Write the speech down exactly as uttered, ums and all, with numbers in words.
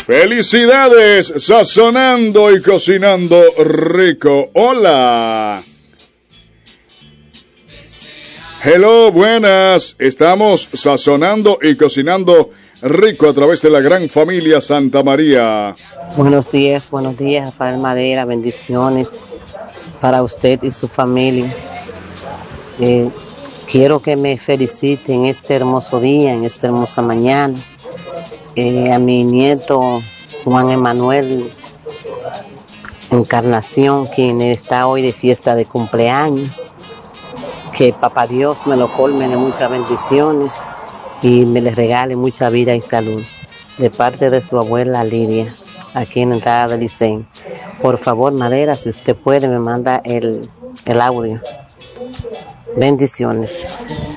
Felicidades, sazonando y cocinando rico. Hola. Hello, buenas. Estamos sazonando y cocinando rico a través de la gran familia Santa María. Buenos días, buenos días, Rafael Madera. Bendiciones para usted y su familia. Eh, quiero que me feliciten este hermoso día, en esta hermosa mañana. Eh, a mi nieto Juan Emanuel Encarnación, quien está hoy de fiesta de cumpleaños. Que Papá Dios me lo colme de muchas bendiciones y me le regale mucha vida y salud. De parte de su abuela Lidia, aquí en la entrada del Licey. Por favor, Madera, si usted puede, me manda el, el audio. Bendiciones.